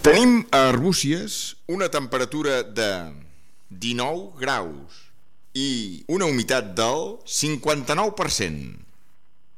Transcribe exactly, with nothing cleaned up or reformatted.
Tenim a Arbúcies una temperatura de dinou graus i una humitat del cinquanta-nou per cent.